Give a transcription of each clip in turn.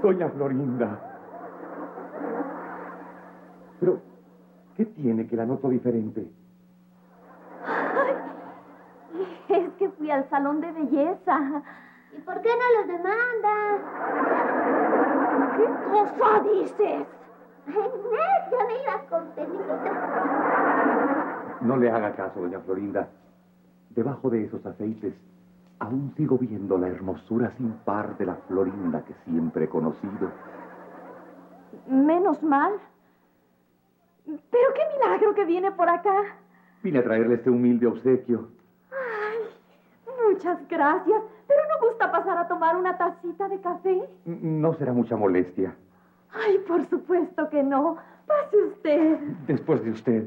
Doña Florinda. Pero, ¿qué tiene que la noto diferente? Ay, es que fui al salón de belleza. ¿Y por qué no los demandas? ¿Qué cosa dices? Ya me ibas contenido. No le haga caso, doña Florinda. Debajo de esos aceites, aún sigo viendo la hermosura sin par de la Florinda que siempre he conocido. Menos mal. Pero qué milagro que viene por acá. Vine a traerle este humilde obsequio. Ay, muchas gracias. ¿Pero no gusta pasar a tomar una tacita de café? No será mucha molestia. Ay, por supuesto que no. Pase usted. Después de usted.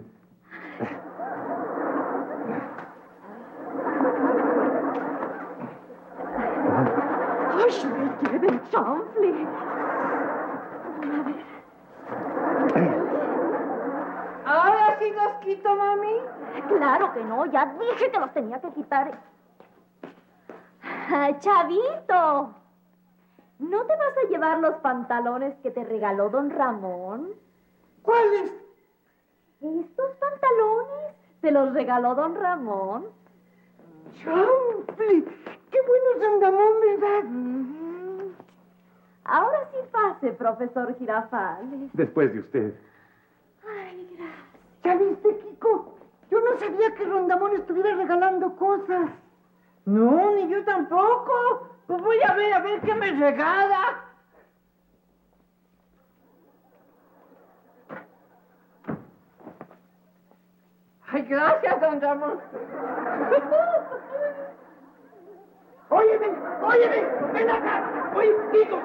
¡Ay, me lleve el chanfle! A ver. ¿Ahora sí los quito, mami? Claro que no, ya dije que los tenía que quitar. Chavito, ¿no te vas a llevar los pantalones que te regaló don Ramón? ¿Cuáles? Estos pantalones te los regaló don Ramón. ¡Chanfle! ¡Qué buenos son, Ramón, verdad! Ahora sí pase, profesor Girafales. Después de usted. Ay, gracias. ¿Ya viste, Kiko? Yo no sabía que Rondamón estuviera regalando cosas. No, ni yo tampoco. Pues voy a ver qué me regala. Ay, gracias, don Ramón. Óyeme, ven acá. Oye, Kiko.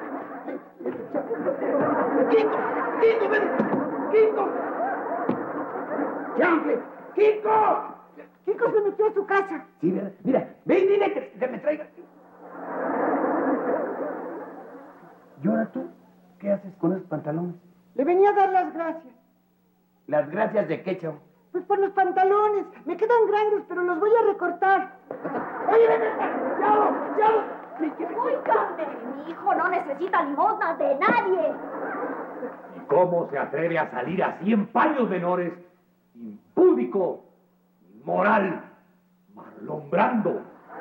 Kiko, ven. Kiko. ¡Chanfle! ¡Kiko! Kiko se metió a su casa. Sí, mira, ve y dile que me traiga. ¿Y ahora tú? ¿Qué haces con esos pantalones? Le venía a dar las gracias. ¿Las gracias de qué, chavo? Pues por los pantalones. Me quedan grandes, pero los voy a recortar. ¡Oye, ven! ¡Chavo! Óigame, mi hijo no necesita limosnas de nadie. ¿Y cómo se atreve a salir así en paños menores? Impúdico, inmoral, malombrando.